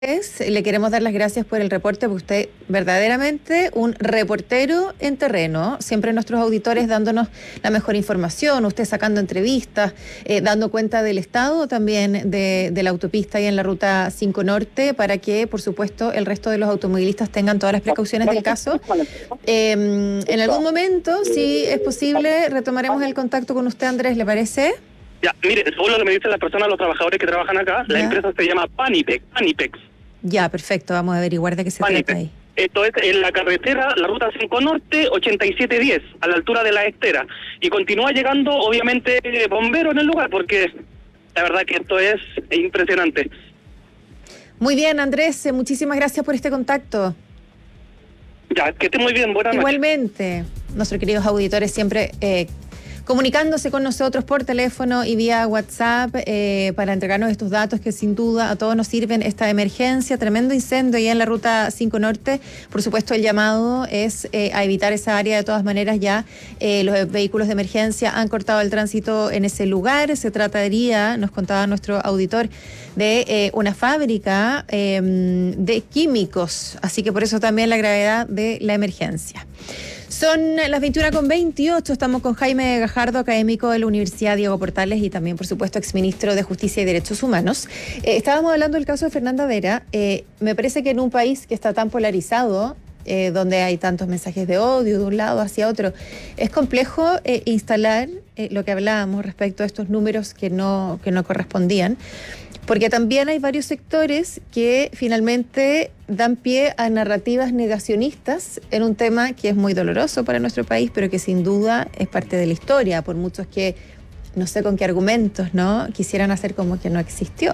Le queremos dar las gracias por el reporte, porque usted verdaderamente un reportero en terreno, siempre nuestros auditores dándonos la mejor información, usted sacando entrevistas, dando cuenta del estado también de la autopista y en la ruta 5 Norte, para que, por supuesto, el resto de los automovilistas tengan todas las precauciones del caso. En algún momento, si es posible, retomaremos el contacto con usted, Andrés, ¿le parece? Ya, mire, según lo que me dicen las personas, los trabajadores que trabajan acá, la empresa se llama Panipex. Ya, perfecto, vamos a averiguar de qué se trata ahí. Esto es en la carretera, la ruta 5 Norte, 8710, a la altura de La Estera. Y continúa llegando, obviamente, bomberos en el lugar, porque la verdad que esto es impresionante. Muy bien, Andrés, muchísimas gracias por este contacto. Ya, que esté muy bien, buenas noches. Igualmente, nuestros queridos auditores siempre comunicándose con nosotros por teléfono y vía WhatsApp para entregarnos estos datos que sin duda a todos nos sirven. Esta emergencia, tremendo incendio ahí en la ruta 5 Norte. Por supuesto, el llamado es a evitar esa área. De todas maneras, ya los vehículos de emergencia han cortado el tránsito en ese lugar. Se trataría, nos contaba nuestro auditor, de una fábrica de químicos. Así que por eso también la gravedad de la emergencia. Son las 21:28, estamos con Jaime Gajardo, académico de la Universidad Diego Portales y también, por supuesto, exministro de Justicia y Derechos Humanos. Estábamos hablando del caso de Fernanda Vera. Me parece que en un país que está tan polarizado, donde hay tantos mensajes de odio de un lado hacia otro, es complejo instalar lo que hablábamos respecto a estos números que no correspondían. Porque también hay varios sectores que finalmente dan pie a narrativas negacionistas en un tema que es muy doloroso para nuestro país, pero que sin duda es parte de la historia, por muchos que, no sé con qué argumentos, ¿no?, quisieran hacer como que no existió.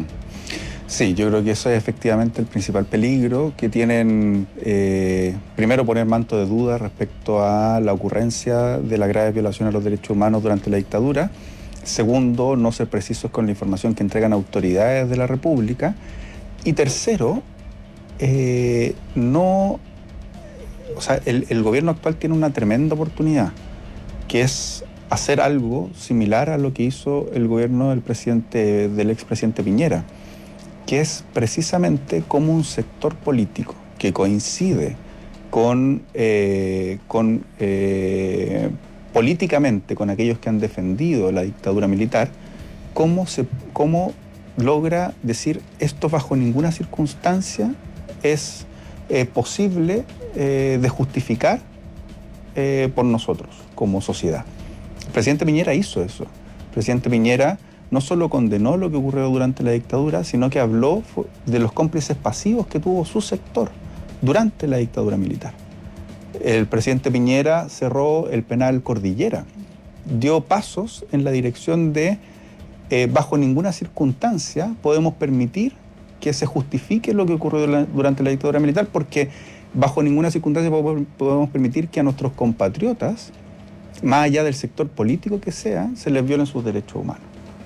Sí, yo creo que eso es efectivamente el principal peligro que tienen, primero poner manto de duda respecto a la ocurrencia de la grave violación a los derechos humanos durante la dictadura. Segundo, no ser precisos con la información que entregan autoridades de la República. Y tercero, el gobierno actual tiene una tremenda oportunidad, que es hacer algo similar a lo que hizo el gobierno del expresidente Piñera, que es precisamente como un sector político que coincide políticamente con aquellos que han defendido la dictadura militar, cómo logra decir esto bajo ninguna circunstancia es posible de justificar por nosotros como sociedad. El presidente Piñera hizo eso. El presidente Piñera no solo condenó lo que ocurrió durante la dictadura, sino que habló de los cómplices pasivos que tuvo su sector durante la dictadura militar. El presidente Piñera cerró el penal Cordillera, dio pasos en la dirección de, bajo ninguna circunstancia podemos permitir que se justifique lo que ocurrió durante la dictadura militar, porque bajo ninguna circunstancia podemos permitir que a nuestros compatriotas, más allá del sector político que sea, se les violen sus derechos humanos.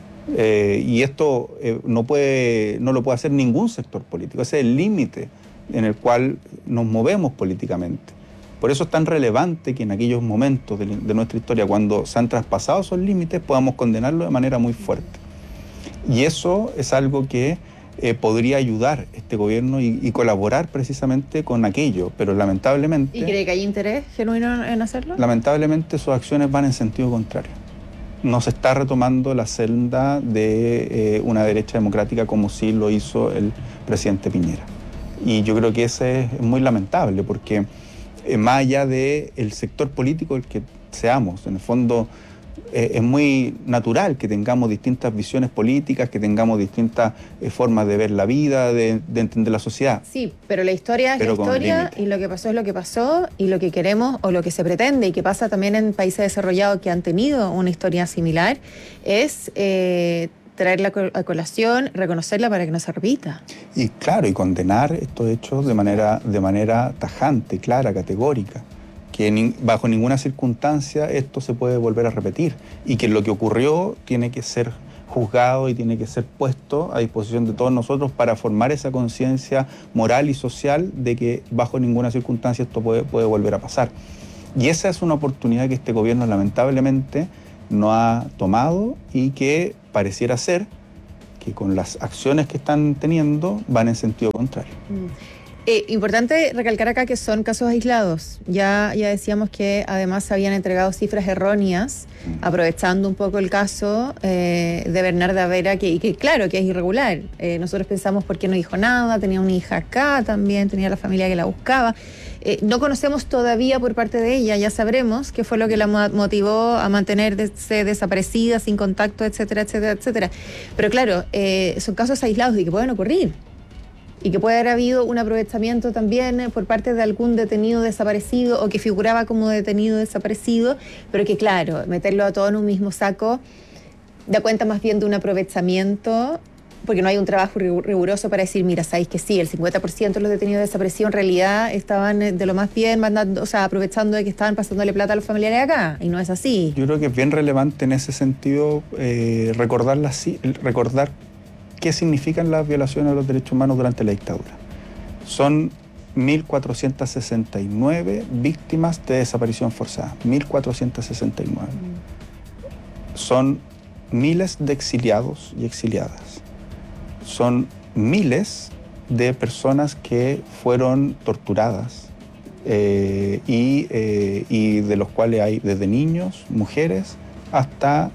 Y esto no lo puede hacer ningún sector político. Ese es el límite en el cual nos movemos políticamente. Por eso es tan relevante que en aquellos momentos de nuestra historia, cuando se han traspasado esos límites, podamos condenarlo de manera muy fuerte. Y eso es algo que podría ayudar este gobierno y colaborar precisamente con aquello, pero lamentablemente... ¿Y cree que hay interés genuino en hacerlo? Lamentablemente sus acciones van en sentido contrario. No se está retomando la senda de una derecha democrática como sí lo hizo el presidente Piñera. Y yo creo que ese es muy lamentable, porque más allá del sector político el que seamos, en el fondo es muy natural que tengamos distintas visiones políticas, que tengamos distintas formas de ver la vida, de entender la sociedad. Sí, pero la historia es la historia y lo que pasó es lo que pasó y lo que queremos o lo que se pretende y que pasa también en países desarrollados que han tenido una historia similar es traerla a colación, reconocerla para que no se repita. Y claro, y condenar estos hechos de manera tajante, clara, categórica, que bajo ninguna circunstancia esto se puede volver a repetir y que lo que ocurrió tiene que ser juzgado y tiene que ser puesto a disposición de todos nosotros para formar esa conciencia moral y social de que bajo ninguna circunstancia esto puede volver a pasar. Y esa es una oportunidad que este gobierno lamentablemente no ha tomado y que pareciera ser que con las acciones que están teniendo van en sentido contrario. Importante recalcar acá que son casos aislados. Ya decíamos que además se habían entregado cifras erróneas, aprovechando un poco el caso de Bernarda Vera, que claro que es irregular. Nosotros pensamos por qué no dijo nada, tenía una hija acá también, tenía la familia que la buscaba. No conocemos todavía por parte de ella, ya sabremos qué fue lo que la motivó a mantenerse desaparecida, sin contacto, etcétera, etcétera, etcétera. Pero claro, son casos aislados y que pueden ocurrir. Y que puede haber habido un aprovechamiento también por parte de algún detenido desaparecido o que figuraba como detenido desaparecido, pero que claro, meterlo a todo en un mismo saco da cuenta más bien de un aprovechamiento, porque no hay un trabajo riguroso para decir, mira, sabéis que sí, el 50% de los detenidos desaparecidos en realidad estaban de lo más bien mandando, o sea, aprovechando de que estaban pasándole plata a los familiares acá, y no es así. Yo creo que es bien relevante en ese sentido recordar qué significan las violaciones a los derechos humanos durante la dictadura. Son 1.469 víctimas de desaparición forzada. 1.469. Son miles de exiliados y exiliadas. Son miles de personas que fueron torturadas y de los cuales hay desde niños, mujeres, hasta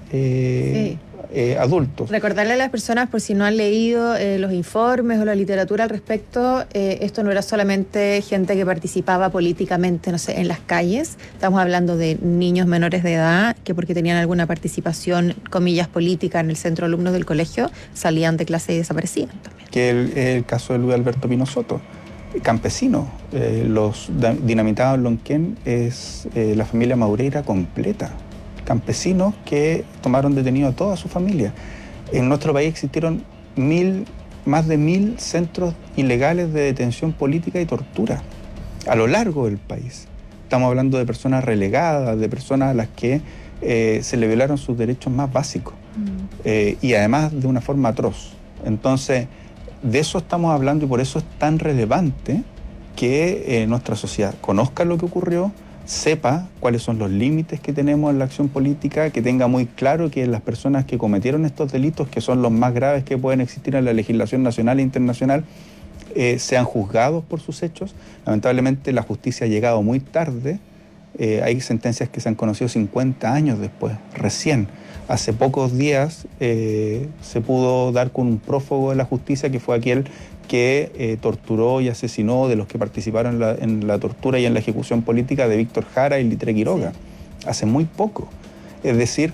adultos. Recordarle a las personas, por si no han leído los informes o la literatura al respecto, esto no era solamente gente que participaba políticamente, no sé, en las calles. Estamos hablando de niños menores de edad que porque tenían alguna participación, comillas, política en el centro de alumnos del colegio, salían de clase y desaparecían también. Que el caso de Luis Alberto Pino Soto, campesino. Los dinamitados en Lonquén es la familia Maureira completa. Campesinos que tomaron detenido a toda su familia. En nuestro país existieron más de 1.000 centros ilegales de detención política y tortura a lo largo del país. Estamos hablando de personas relegadas, de personas a las que se le violaron sus derechos más básicos y además de una forma atroz. Entonces, de eso estamos hablando y por eso es tan relevante que nuestra sociedad conozca lo que ocurrió, sepa cuáles son los límites que tenemos en la acción política, que tenga muy claro que las personas que cometieron estos delitos, que son los más graves que pueden existir en la legislación nacional e internacional, sean juzgados por sus hechos. Lamentablemente la justicia ha llegado muy tarde. Hay sentencias que se han conocido 50 años después, recién. Hace pocos días se pudo dar con un prófugo de la justicia que fue aquel que torturó y asesinó de los que participaron en la tortura y en la ejecución política de Víctor Jara y Litre Quiroga, hace muy poco. Es decir,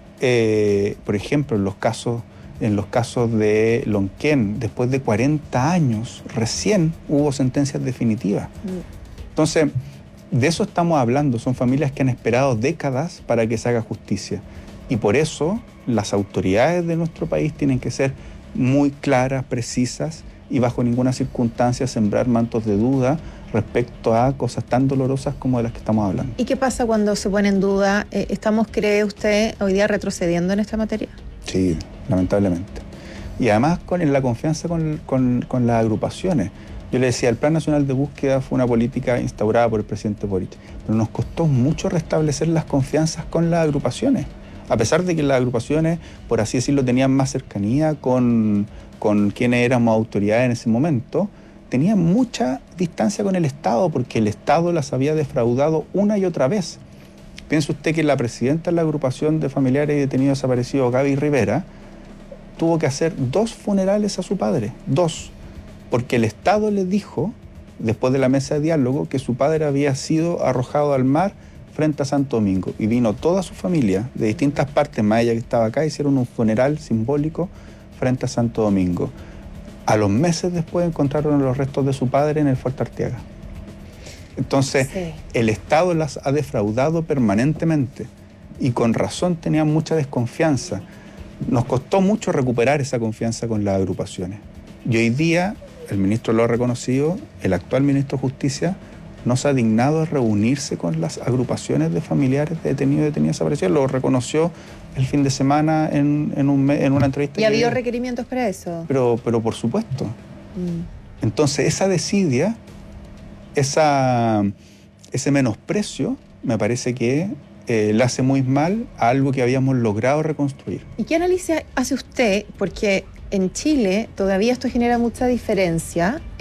por ejemplo, en los casos de Lonquén, después de 40 años, recién hubo sentencias definitivas. Entonces, de eso estamos hablando. Son familias que han esperado décadas para que se haga justicia. Y por eso las autoridades de nuestro país tienen que ser muy claras, precisas, y bajo ninguna circunstancia sembrar mantos de duda respecto a cosas tan dolorosas como de las que estamos hablando. ¿Y qué pasa cuando se pone en duda? ¿Estamos, cree usted, hoy día retrocediendo en esta materia? Sí, lamentablemente. Y además en la confianza con las agrupaciones. Yo le decía, el Plan Nacional de Búsqueda fue una política instaurada por el presidente Boric, pero nos costó mucho restablecer las confianzas con las agrupaciones. A pesar de que las agrupaciones, por así decirlo, tenían más cercanía con quienes éramos autoridades en ese momento, tenían mucha distancia con el Estado porque el Estado las había defraudado una y otra vez. Piense usted que la presidenta de la agrupación de familiares y detenidos desaparecidos, Gaby Rivera, tuvo que hacer 2 funerales a su padre, 2, porque el Estado le dijo, después de la mesa de diálogo, que su padre había sido arrojado al mar frente a Santo Domingo. Y vino toda su familia de distintas partes, más ella que estaba acá, hicieron un funeral simbólico frente a Santo Domingo. A los meses después encontraron los restos de su padre en el Fuerte Arteaga. Entonces, el Estado las ha defraudado permanentemente y con razón tenían mucha desconfianza. Nos costó mucho recuperar esa confianza con las agrupaciones. Y hoy día, el ministro lo ha reconocido, el actual ministro de Justicia no se ha dignado a reunirse con las agrupaciones de familiares de detenidos y detenidas desaparecidos. Lo reconoció el fin de semana en una entrevista. ¿Y ha habido requerimientos para eso? Pero por supuesto. Entonces, esa desidia, ese menosprecio, me parece que le hace muy mal a algo que habíamos logrado reconstruir. ¿Y qué análisis hace usted? Porque en Chile todavía esto genera mucha diferencia.